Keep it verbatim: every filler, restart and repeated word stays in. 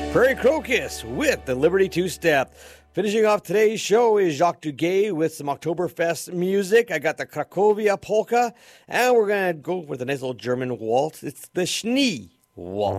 Prairie Crocus with the Liberty Two-Step. Finishing off today's show is Jacques Duguay with some Oktoberfest music. I got the Cracovia Polka, and we're going to go with a nice little German waltz. It's the Schnee Waltz.